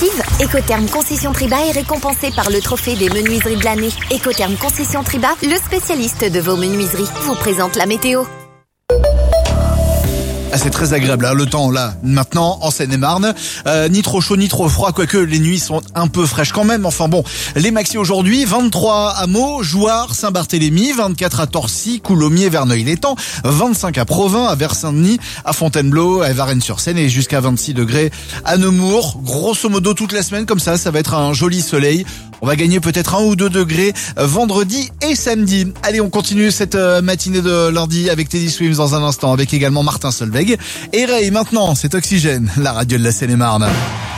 sportive, Ecotherm Concession Triba est récompensé par le trophée des menuiseries de l'année. Ecotherm Concession Triba, le spécialiste de vos menuiseries, vous présente la météo. Ah, c'est très agréable, hein, le temps là, maintenant, en Seine-et-Marne. Ni trop chaud, ni trop froid, quoique les nuits sont un peu fraîches quand même. Enfin bon, les maxi aujourd'hui, 23 à Meaux, Jouarre, Saint-Barthélemy, 24 à Torcy, Coulommiers, Verneuil-l'Étang, 25 à Provins, à Vers-Saint-Denis, à Fontainebleau, à Varennes-sur-Seine et jusqu'à 26 degrés à Nemours. Grosso modo, toute la semaine comme ça va être un joli soleil. On va gagner peut-être 1 ou 2 degrés vendredi et samedi. Allez, on continue cette matinée de lundi avec Teddy Swims dans un instant, avec également Martin Solveig. Et Ray, maintenant, c'est Oxygène, la radio de la Seine-et-Marne.